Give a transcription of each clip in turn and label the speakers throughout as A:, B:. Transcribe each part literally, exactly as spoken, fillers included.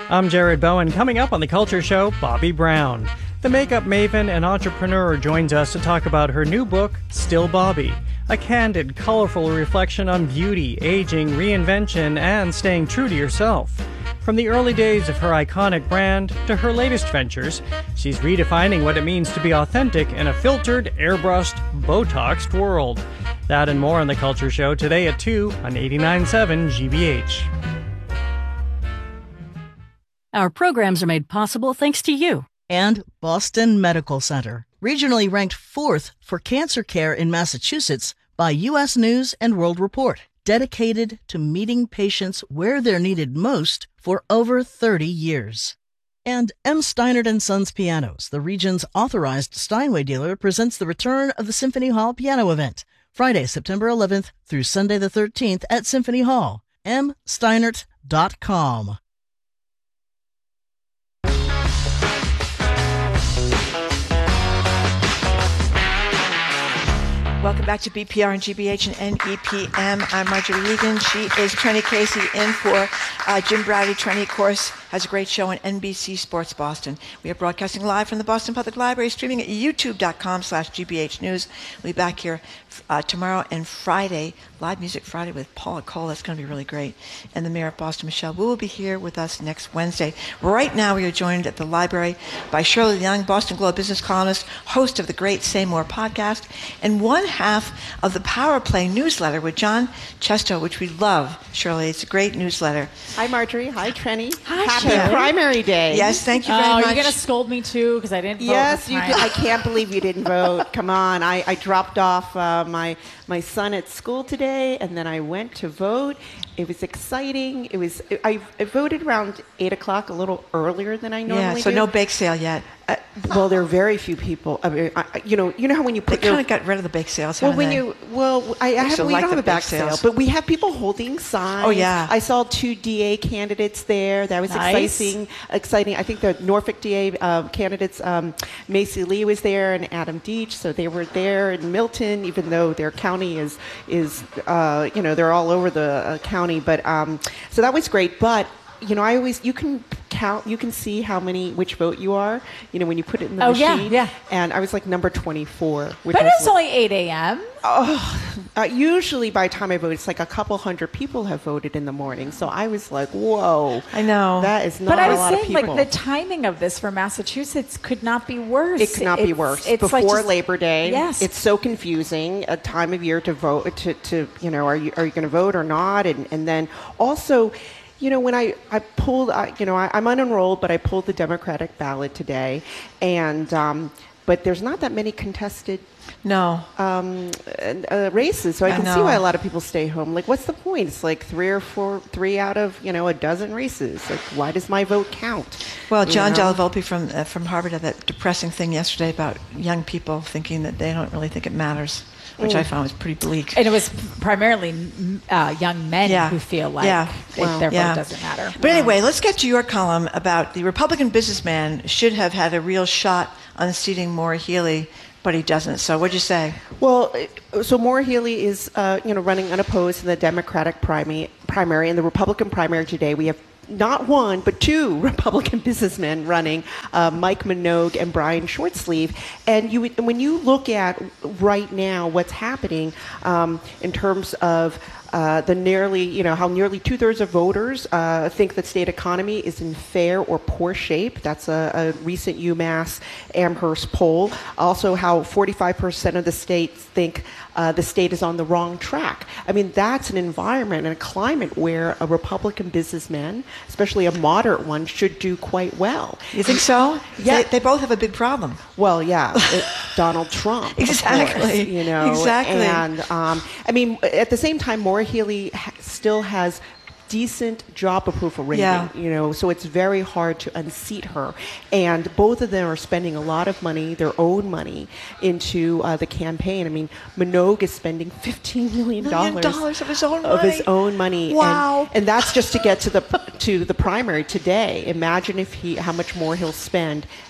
A: I'm Jared Bowen. Coming up on The Culture Show, Bobbi Brown. The makeup maven and entrepreneur joins us to talk about her new book, Still Bobbi, a candid, colorful reflection on beauty, aging, reinvention, and staying true to yourself. From the early days of her iconic brand to her latest ventures, she's redefining what it means to be authentic in a filtered, airbrushed, Botoxed world. That and more on The Culture Show today at two on eighty-nine point seven G B H.
B: Our programs are made possible thanks to you.
C: And Boston Medical Center, regionally ranked fourth for cancer care in Massachusetts by U S News and World Report, dedicated to meeting patients where they're needed most for over thirty years. And M. Steinert and Sons Pianos, the region's authorized Steinway dealer, presents the return of the Symphony Hall Piano Event, Friday, September eleventh through Sunday the thirteenth at Symphony Hall. m steinert dot com.
D: Welcome back to B P R and G B H and N E P M. I'm Marjorie Egan. She is Trenny Casey in for uh, Jim Browdy. Trenny, of course, has a great show on N B C Sports Boston. We are broadcasting live from the Boston Public Library, streaming at youtube.com slash GBH News. We'll be back here uh, tomorrow and Friday, Live Music Friday with Paula Cole. That's going to be really great. And the Mayor of Boston, Michelle Wu, will be here with us next Wednesday. Right now, we are joined at the library by Shirley Young, Boston Globe business columnist, host of the Great Say More podcast, and one half of the Power Play newsletter with John Chesto, which we love. Shirley, it's a great newsletter.
E: Hi, Marjorie. Hi, Trenny.
D: Hi,
E: Happy
D: Shirley.
E: primary day.
D: Yes, thank you very
F: oh,
D: much.
F: You're going to scold me, too, because I didn't vote
E: Yes,
F: this
E: you
F: time.
E: did. I can't believe you didn't vote. Come on. I, I dropped off uh, my, my son at school today, and then I went to vote. It was exciting. It was. I, I voted around eight o'clock, a little earlier than I normally
D: Yeah, so
E: do.
D: no bake sale yet.
E: Uh, well, there are very few people. I mean, I, you know, you know how when you
D: They
E: put your
D: kind of got rid of the bake sales,
E: well,
D: haven't
E: when
D: they?
E: you well, I, I
D: used
E: have
D: to
E: we
D: like
E: don't
D: the
E: have a back
D: bake
E: sale,
D: sales.
E: but we have people holding signs.
D: Oh, yeah.
E: I saw two D A candidates there. That was
F: Nice.
E: exciting. Exciting. I think the Norfolk D A uh, candidates, um, Macy Lee was there and Adam Deach, so they were there in Milton, even though their county is is uh, you know they're all over the uh, county. But um, so that was great. But you know, I always you can count, you can see how many which vote you are. You know, when you put it in the
F: Oh, yeah,
E: machine.
F: yeah.
E: And I was like number twenty-four. Which
F: But
E: was
F: it's only eight a.m.
E: Oh, uh, usually by the time I vote, it's like a couple hundred people have voted in the morning. So I was like, whoa.
D: I know.
E: That is not
F: But I
E: a
F: was
E: lot of
F: saying,
E: people.
F: like, the timing of this for Massachusetts could not be worse.
E: It could not be
F: It's-
E: worse.
F: It's
E: Before
F: like just-
E: Labor Day,
F: Yes.
E: it's so confusing. A time of year to vote, to, to you know, are you are you going to vote or not? And and then also, you know, when I, I pulled, I, you know, I, I'm unenrolled, but I pulled the Democratic ballot today, and um, but there's not that many contested
D: No.
E: um, uh, races, so I
D: I
E: can see
D: know.
E: why a lot of people stay home. Like, what's the point? It's like three or four, three out of you know a dozen races. Like, why does my vote count?
D: Well,
E: You
D: John
E: know?
D: Della Volpe from uh, from Harvard had that depressing thing yesterday about young people thinking that they don't really think it matters, which I found was pretty bleak.
F: And it was primarily uh, young men
D: Yeah.
F: who feel like
D: Yeah.
F: it-
E: Wow.
F: their
D: Yeah.
F: vote doesn't matter.
D: But anyway, let's get to your column about the Republican businessman should have had a real shot unseating Maura Healey, but he doesn't. So what'd you say?
E: Well, uh, so Maura Healey is, uh, you know, running unopposed in the Democratic primary. Primary and the Republican primary today, we have not one but two Republican businessmen running, uh, Mike Minogue and Brian Shortsleeve. And you, would- when you look at right now what's happening um, in terms of uh, the nearly, you know, how nearly two-thirds of voters uh, think the state economy is in fair or poor shape. That's a, a recent UMass Amherst poll. Also, how forty-five percent of the states think uh, the state is on the wrong track. I mean, that's an environment and a climate where a Republican businessman, especially a moderate one, should do quite well.
D: You think so?
E: Yeah.
D: They, they both have a big problem.
E: Well, yeah, it, Donald Trump. of
D: Exactly.
E: course, you know,
D: Exactly.
E: And um, I mean, at the same time, Maura Healey ha- still has decent job approval rating,
D: Yeah.
E: you know, so it's very hard to unseat her. And both of them are spending a lot of money, their own money, into uh, the campaign. I mean, Minogue is spending fifteen million dollars
D: Million dollars of his own
E: of
D: money.
E: his own money.
D: Wow.
E: And, and that's just to get to the to the primary today. Imagine if he how much more he'll spend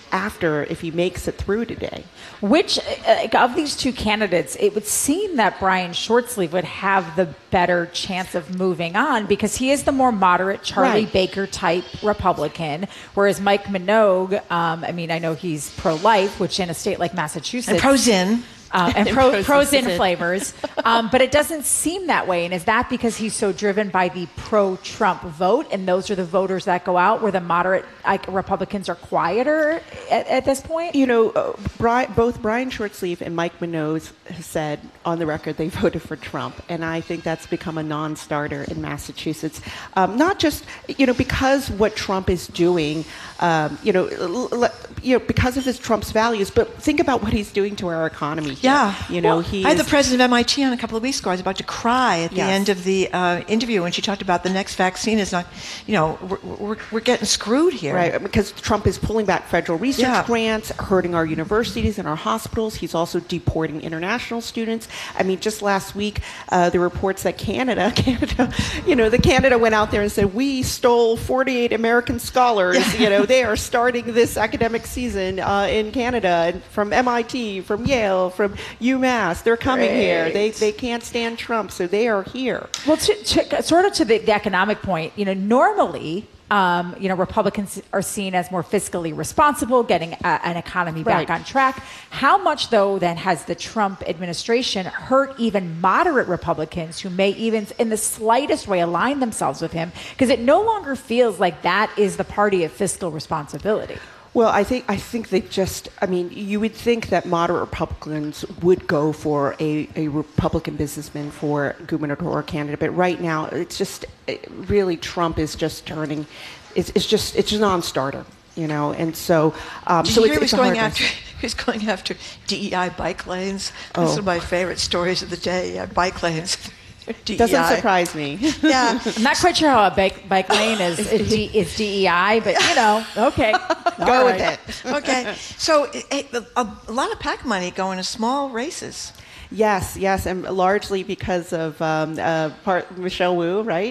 E: after if he makes it through today.
F: Which uh, of these two candidates, it would seem that Brian Shortsleeve would have the better chance of moving on because he is the more moderate Charlie
E: Right.
F: Baker type Republican, whereas Mike Minogue, um, I mean, I know he's pro-life, which in a state like Massachusetts...
D: And pro-Zin.
F: Um, and pro,
E: Pros
F: pros in
E: in.
F: flavors. Um, but it doesn't seem that way. And is that because he's so driven by the pro-Trump vote, and those are the voters that go out where the moderate like, Republicans are quieter at, at this point?
E: You know, uh, Bri- both Brian Shortsleeve and Mike Minogue have said on the record they voted for Trump, and I think that's become a non-starter in Massachusetts. Um, not just, you know, because what Trump is doing, um, you know, l- l- you know, because of his Trump's values, but think about what he's doing to our economy. Here.
D: Yeah.
E: You know,
D: well,
E: he
D: I had
E: is-
D: the president of M I T on a couple of weeks ago. I was about to cry at the
E: Yes.
D: end of the uh, interview when she talked about the next vaccine is not, you know, we're, we're, we're getting screwed here.
E: Right, because Trump is pulling back federal research
D: Yeah.
E: grants, hurting our universities and our hospitals. He's also deporting international students. I mean, just last week, uh, the reports that Canada, Canada, you know, the Canada went out there and said, we stole forty-eight American scholars.
D: Yeah.
E: You know, they are starting this academic season uh, in Canada and from M I T, from Yale, from UMass. They're coming here.
F: Great.
E: They they can't stand Trump, so they are here.
F: Well, to, to, sort of to the, the economic point, you know, normally, um, you know, Republicans are seen as more fiscally responsible, getting a, an economy back
E: Right.
F: on track. How much, though, then has the Trump administration hurt even moderate Republicans who may even, in the slightest way, align themselves with him? Because it no longer feels like that is the party of fiscal responsibility.
E: Well, I think I think they just. I mean, you would think that moderate Republicans would go for a, a Republican businessman for gubernatorial candidate, but right now it's just it, really Trump is just turning. It's, it's just it's a non-starter, you know, and so um,
D: Did
E: so
D: you
E: it's,
D: hear
E: it's
D: he's
E: a
D: going
E: hard one.
D: after? He's going after D E I bike lanes. That's
E: Oh.
D: one of my favorite stories of the day. Yeah, bike lanes. D E I.
E: Doesn't surprise me.
D: Yeah.
F: I'm not quite sure how a bike, bike lane is, is, D, is D E I, but, you know, okay.
E: Go with it.
D: Okay. So eh, a, a lot of PAC money going to small races.
E: Yes, yes, and largely because of um, uh, part Michelle Wu, right,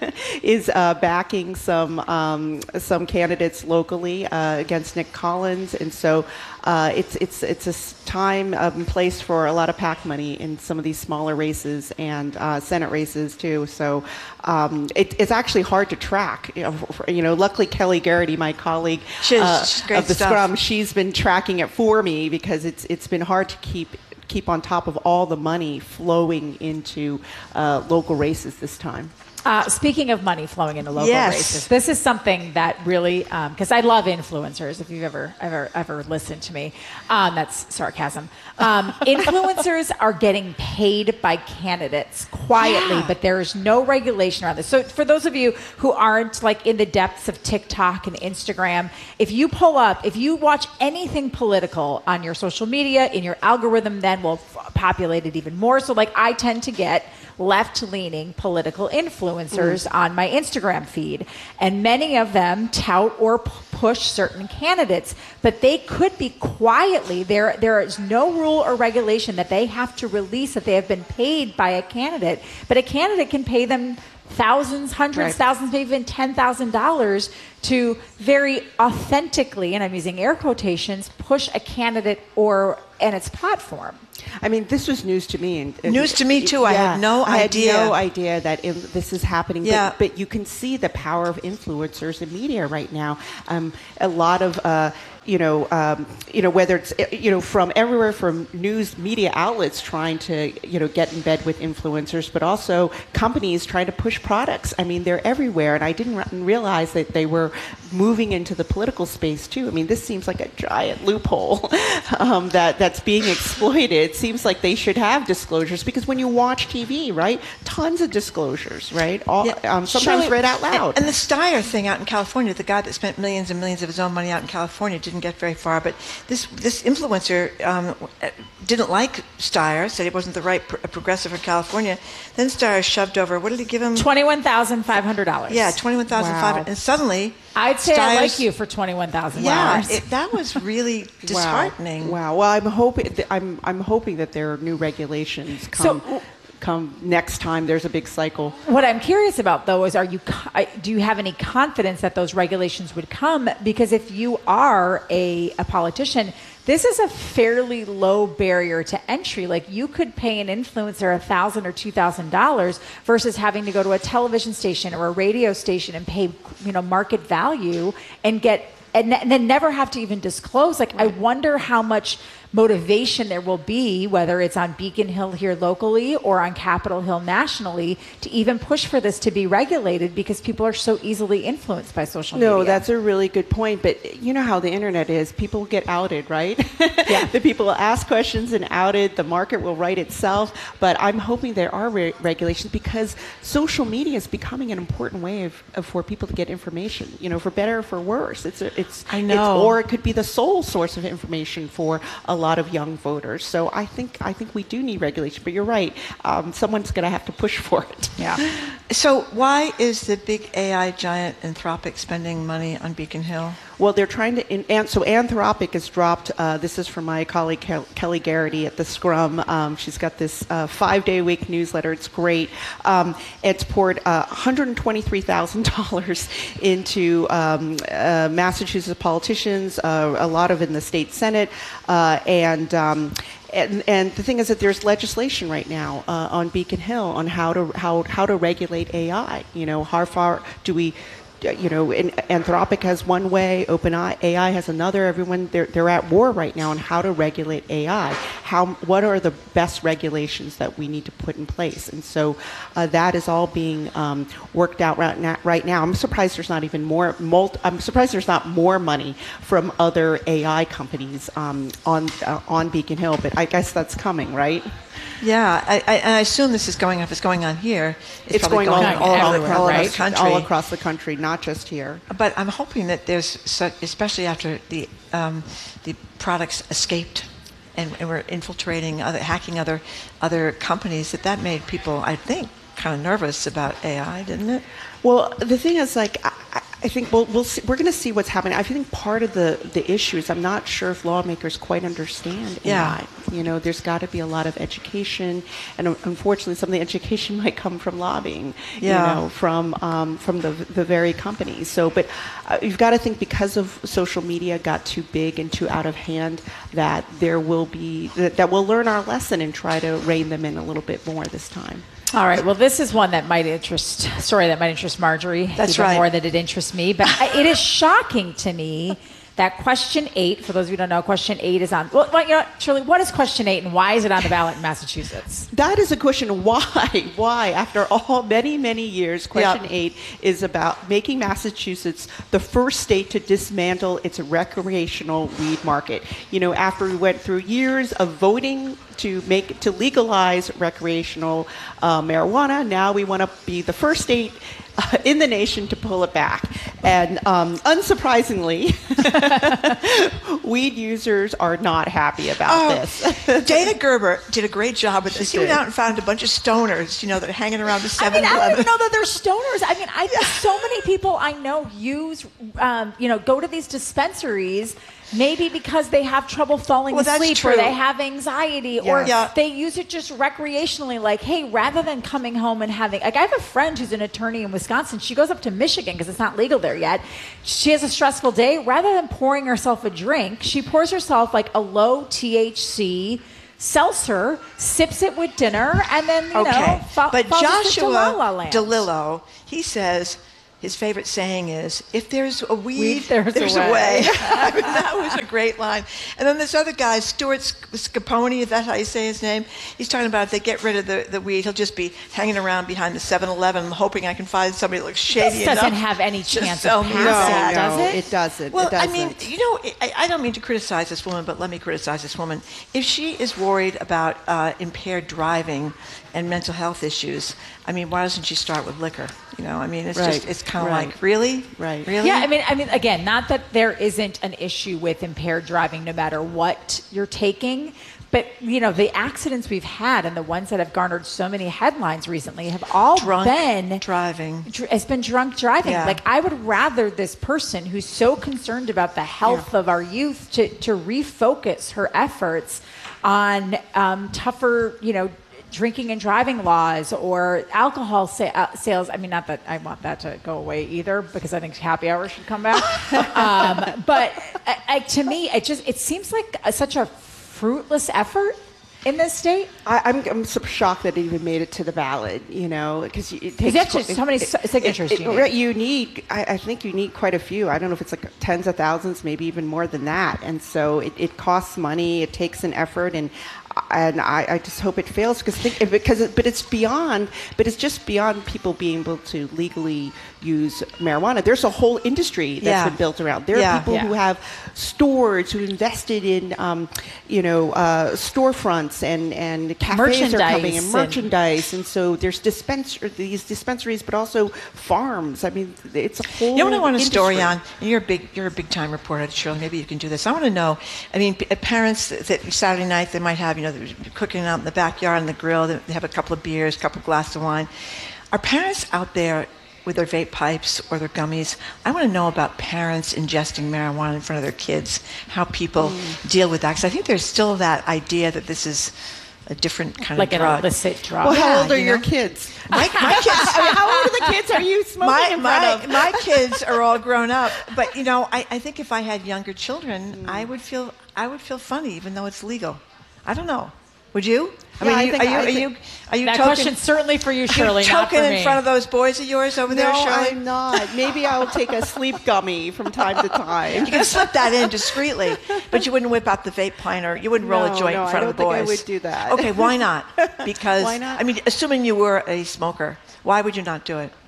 E: is uh, backing some um, some candidates locally uh, against Nick Collins, and so uh, it's it's it's a s- time and place for a lot of PAC money in some of these smaller races and uh, Senate races too. So um, it, it's actually hard to track. You know, for- you know, luckily Kelly Garrity, my colleague
D: She's-
E: uh,
D: she's great
E: of the
D: stuff.
E: Scrum, she's been tracking it for me because it's it's been hard to keep. keep on top of all the money flowing into uh, local races this time.
F: Uh, speaking of money flowing into local
D: Yes.
F: races, this is something that really, because I love influencers. If you've ever ever ever listened to me, um, that's sarcasm. Um, influencers are getting paid by candidates quietly,
D: Yeah.
F: but there is no regulation around this. So, for those of you who aren't like in the depths of TikTok and Instagram, if you pull up, if you watch anything political on your social media, in your algorithm, then will f- populate it even more. So, like, I tend to get left-leaning political influencers on my Instagram feed, and many of them tout or p- push certain candidates, but they could be quietly, there there is no rule or regulation that they have to release that they have been paid by a candidate, but a candidate can pay them thousands, hundreds,
E: Right.
F: thousands, maybe even ten thousand dollars to very authentically, and I'm using air quotations, push a candidate or and its platform.
E: I mean, this was news to me. And, and-
D: News to me, too. I had no
E: I
D: idea.
E: had no idea that in, this is happening.
D: Yeah.
E: But, but you can see the power of influencers in media right now. Um, a lot of, uh, you know, um, you know, whether it's, you know, from everywhere from news media outlets trying to, you know, get in bed with influencers, but also companies trying to push products. I mean, they're everywhere. And I didn't re- realize that they were moving into the political space, too. I mean, this seems like a giant loophole um, that, that's being exploited. It seems like they should have disclosures because when you watch T V, right, tons of disclosures, right? All,
D: Yeah.
E: um, sometimes
D: Shirley,
E: read out loud.
D: And, and the Steyer thing out in California, the guy that spent millions and millions of his own money out in California didn't get very far. But this this influencer um, didn't like Steyer, said he wasn't the right pr- progressive for California. Then Steyer shoved over, what did he give him?
F: twenty-one thousand five hundred dollars.
D: Yeah, twenty-one thousand five hundred.
E: Wow.
D: And suddenly,
F: I'd say I like
D: Steyer's-
F: you for twenty-one thousand
D: Yeah,
F: dollars.
D: it, that was really disheartening.
E: Wow. Wow. Well, I'm hoping. th- I'm I'm hoping that there are new regulations come.
F: So,
E: come next time there's a big cycle.
F: What I'm curious about, though, is are you co- do you have any confidence that those regulations would come? Because if you are a, a politician, this is a fairly low barrier to entry. Like, you could pay an influencer a thousand or two thousand dollars versus having to go to a television station or a radio station and pay, you know, market value and get and, and then never have to even disclose. Like, right. I wonder how much motivation there will be, whether it's on Beacon Hill here locally or on Capitol Hill nationally, to even push for this to be regulated, because people are so easily influenced by social media.
E: No, that's a really good point. But you know how the internet is. People get outed, right? Yeah. The people will ask questions and outed. The market will write itself. But I'm hoping there are re- regulations, because social media is becoming an important way of, of for people to get information, you know, for better or for worse. It's, a, it's,
D: I know.
E: It's, or it could be the sole source of information for a lot of young voters. So I think I think we do need regulation. But you're right. Um, someone's going to have to push for it.
F: Yeah.
D: So why is the big A I giant Anthropic spending money on Beacon Hill?
E: Well, they're trying to, and so Anthropic has dropped, uh, this is from my colleague Kel- Kelly Garrity at the Scrum. Um, she's got this uh, five-day-a-week newsletter. It's great. Um, it's poured uh, one hundred twenty-three thousand dollars into um, uh, Massachusetts politicians, uh, a lot of in the state Senate, uh, and um, And, and the thing is that there's legislation right now uh, on Beacon Hill on how to how how to regulate A I. You know, how far do we, you know, Anthropic has one way, OpenAI has another. Everyone, they're they're at war right now on how to regulate A I. How what are the best regulations that we need to put in place? And so uh, that is all being um, worked out right now, right now. I'm surprised there's not even more. Multi, I'm surprised there's not more money from other A I companies um, on uh, on Beacon Hill. But I guess that's coming, right?
D: Yeah, I, I, I assume this is going, if it's going on here, it's,
E: it's
D: probably
E: going,
D: going
E: on
D: all,
E: all,
D: everywhere,
E: all,
D: right?
E: across,
D: the country.
E: all across the country, not just here.
D: But I'm hoping that there's, such, especially after the um, the products escaped and, and were infiltrating, other, hacking other other companies, that that made people, I think, kind of nervous about A I, didn't it?
E: Well, the thing is, like, I, I think we'll, we'll see, we're going to see what's happening. I think part of the, the issue is I'm not sure if lawmakers quite understand
D: yeah.
E: A I. You know, there's got to be a lot of education, and unfortunately, some of the education might come from lobbying.
D: Yeah.
E: You know, from um, from the the very companies. So, but uh, you've got to think, because of social media got too big and too out of hand, that there will be that, that we'll learn our lesson and try to rein them in a little bit more this time.
F: All right. Well, this is one that might interest, story that might interest Marjorie.
D: That's
F: even
D: right.
F: more than it interests me. But I, it is shocking to me that question eight, for those of you who don't know, question eight is on, well, you know what, Shirley, what is question eight and why is it on the ballot in Massachusetts?
E: That is a question. Why? Why? After all, many, many years, question
D: Yep.
E: eight is about making Massachusetts the first state to dismantle its recreational weed market. You know, after we went through years of voting to make to legalize recreational uh, marijuana, now we want to be the first state uh, in the nation to pull it back. And um, unsurprisingly, weed users are not happy about
D: Oh,
E: this.
D: Dana Gerber did a great job with this. He went
E: did.
D: out and found a bunch of stoners, you know, that are hanging around the
F: I
D: seven
F: mean, I don't
D: eleven.
F: even know that they're stoners. I mean, I so many people I know use, um, you know, go to these dispensaries maybe because they have trouble falling
D: Well, that's
F: asleep
D: true.
F: or they have anxiety or
D: Yeah.
F: they use it just recreationally. Like, hey, rather than coming home and having, like, I have a friend who's an attorney in Wisconsin. She goes up to Michigan because it's not legal there yet. She has a stressful day. Rather than pouring herself a drink, she pours herself like a low T H C seltzer, sips it with dinner, and then, you
D: Okay,
F: know, fo-
D: but
F: falls asleep to La La
D: Joshua
F: Land.
D: DeLillo, he says his favorite saying is, if there's a weed,
F: Weed, there's a
D: a
F: way.
D: way. I mean, that was a great line. And then this other guy, Stuart Sc- Scapone, is that how you say his name? He's talking about if they get rid of the, the weed, he'll just be hanging around behind the seven eleven hoping I can find somebody that looks shady
F: This
D: enough.
F: doesn't have any
D: to
F: chance
D: sell
F: of
D: me
F: passing,
D: that.
F: does it?
E: it doesn't.
D: Well,
E: it doesn't.
D: I mean, you know, I, I don't mean to criticize this woman, but let me criticize this woman. If she is worried about uh, impaired driving and mental health issues, I mean, why doesn't she start with liquor? You know, I mean, it's
E: Right,
D: just, it's kind of
E: right.
D: like, really?
E: Right.
D: Really?
F: Yeah, I mean, I mean, again, not that there isn't an issue with impaired driving, no matter what you're taking, but you know, the accidents we've had and the ones that have garnered so many headlines recently have all
D: Drunk
F: been
D: driving.
F: dr- It's been drunk driving.
D: Yeah.
F: Like, I would rather this person who's so concerned about the health of our youth to to refocus her efforts on um, tougher, you know, drinking and driving laws or alcohol sa- uh, sales. I mean, not that I want that to go away either, because I think happy hour should come back. um, but uh, uh, to me, it just it seems like a, such a fruitless effort in this state.
E: I, I'm, I'm so shocked that it even made it to the ballot, you know, because it takes...
F: That's just, how many it, signatures
E: it,
F: do you need?
E: You need, I, I think you need quite a few. I don't know if it's like tens of thousands, maybe even more than that. And so it, it costs money, it takes an effort, and and I, I just hope it fails because think, because it, but it's beyond, but it's just beyond people being able to legally use marijuana. There's a whole industry that's
D: yeah.
E: been built around. There
D: yeah.
E: are people
F: yeah.
E: who have stores who invested in, um, you know, uh, storefronts and and cafes are coming and merchandise, and, and so there's dispens- these dispensaries, but also farms. I mean, it's a whole.
D: You know what I want a
E: industry.
D: story on? And you're a big, you're a big time reporter, Shirley. Maybe you can do this. I want to know. I mean, p- parents that Saturday night they might have, you know, they're cooking out in the backyard on the grill. They have a couple of beers, a couple of glasses of wine. Are parents out there with their vape pipes or their gummies? I want to know about parents ingesting marijuana in front of their kids, how people mm. deal with that. Because I think there's still that idea that this is a different kind
F: like
D: of drug.
F: Like an illicit drug.
E: Well,
D: yeah,
E: how old are
D: you
E: your
D: know?
E: kids?
D: My, my kids.
E: How old are the kids are you smoking
D: my,
E: in front
D: my,
E: of?
D: my kids are all grown up. But, you know, I, I think if I had younger children, mm. I would feel I would feel funny, even though it's legal. I don't know. Would you? I
E: Yeah,
D: mean,
E: I
D: you,
E: think-
D: are you?
E: I
D: Are
E: think-
D: you? Are you?
F: That
D: token,
F: question's certainly for you, Shirley,
D: you
F: not
D: token
F: for
D: in
F: me.
D: front of those boys of yours over
E: No,
D: there, Shirley?
E: I'm not. Maybe I'll take a sleep gummy from time to time.
D: You can slip that in discreetly, but you wouldn't whip out the vape pointer. You wouldn't roll
E: No,
D: a joint
E: no,
D: in front
E: I
D: of the
E: don't
D: boys.
E: think I would do that.
D: Okay, why not? Because
E: Why not?
D: I mean, assuming you were a smoker, why would you not do it?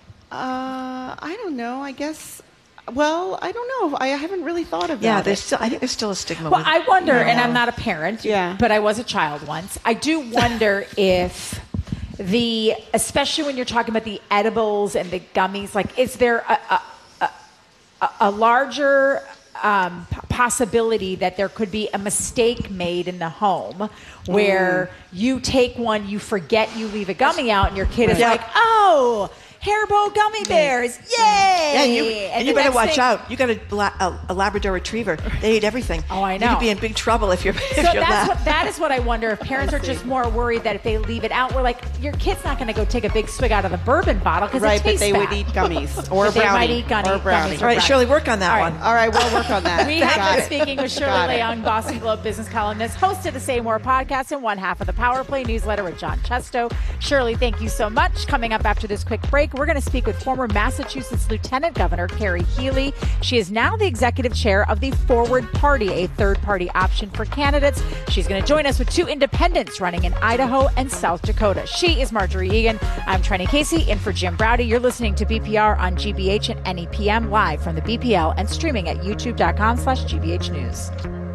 E: Uh, I don't know. I guess. Well, I don't know. I haven't really thought of that.
D: Yeah, there's still. I think there's still a stigma.
F: Well,
D: with
F: I wonder,
D: marijuana.
F: and I'm not a parent,
E: Yeah.
F: but I was a child once. I do wonder if the, especially when you're talking about the edibles and the gummies, like, is there a, a, a, a larger um, p- possibility that there could be a mistake made in the home where
E: Mm.
F: you take one, you forget you leave a gummy out, and your kid is
D: Yeah.
F: like, oh, Haribo gummy bears, yay!
D: Yeah, and you, and you
F: the
D: better
F: next
D: watch
F: thing-
D: out. You got a, la- a, a Labrador Retriever. They eat everything.
F: Oh, I
D: You
F: know.
D: could be in big trouble if you're. If
F: So
D: you're
F: that's
D: that.
F: what, that is what I wonder if parents are just more worried that if they leave it out, we're like, your kid's not going to go take a big swig out of the bourbon bottle because
E: Right,
F: it
E: but
F: tastes
E: they
F: bad.
E: would eat gummies or a
F: But they
E: brownie.
F: might eat gummy-
E: or a brownie.
F: gummies
D: All right, Shirley, work on that
F: All right.
D: one.
E: All right, we'll work on that.
F: We
E: Got
F: have been
E: it.
F: speaking with Shirley
E: Got it.
F: Leung, Boston Globe business columnist, host of the Say More podcast and one half of the Power Play newsletter with John Chesto. Shirley, thank you so much. Coming up after this quick break, we're going to speak with former Massachusetts Lieutenant Governor Carrie Healy. She is now the executive chair of the Forward Party, a third-party option for candidates. She's going to join us with two independents running in Idaho and South Dakota. She is Marjorie Egan. I'm Trenny Casey, in for Jim Browdy. You're listening to B P R on G B H and N E P M live from the B P L and streaming at youtube.com slash GBH News.